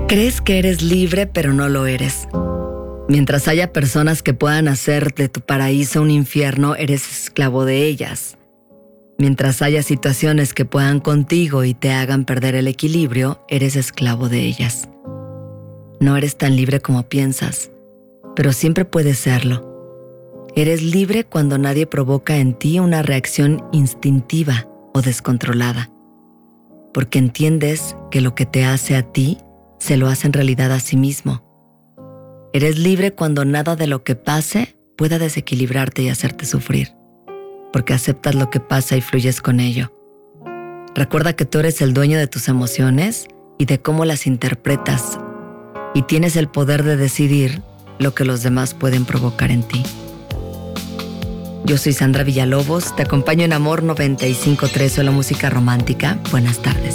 Crees que eres libre, pero no lo eres. Mientras haya personas que puedan hacer de tu paraíso un infierno, eres esclavo de ellas. Mientras haya situaciones que puedan contigo y te hagan perder el equilibrio, eres esclavo de ellas. No eres tan libre como piensas, pero siempre puedes serlo. Eres libre cuando nadie provoca en ti una reacción instintiva o descontrolada, porque entiendes que lo que te hace a ti se lo hace en realidad a sí mismo. Eres libre cuando nada de lo que pase pueda desequilibrarte y hacerte sufrir, porque aceptas lo que pasa y fluyes con ello. Recuerda que tú eres el dueño de tus emociones y de cómo las interpretas, y tienes el poder de decidir lo que los demás pueden provocar en ti. Yo soy Sandra Villalobos, te acompaño en Amor 95.3, solo música romántica. Buenas tardes.